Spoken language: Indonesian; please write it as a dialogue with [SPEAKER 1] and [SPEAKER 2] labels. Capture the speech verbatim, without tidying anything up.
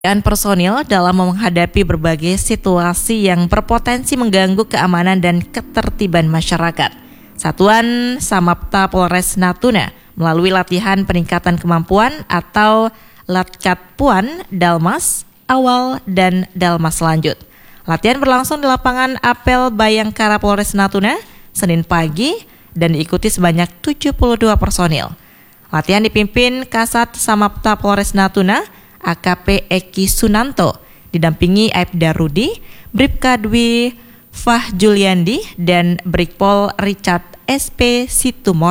[SPEAKER 1] Dan personil dalam menghadapi berbagai situasi yang berpotensi mengganggu keamanan dan ketertiban masyarakat. Satuan Samapta Polres Natuna melalui latihan peningkatan kemampuan atau Latkatpuan Dalmas awal dan Dalmas lanjut. Latihan berlangsung di lapangan Apel Bayangkara Polres Natuna Senin pagi dan diikuti sebanyak tujuh puluh dua personil. Latihan dipimpin Kasat Samapta Polres Natuna A K P Eki Sunanto, didampingi Aibda Rudi, Bribka Dwi Fah Juliandi, dan Brigpol Richard S P Situmor.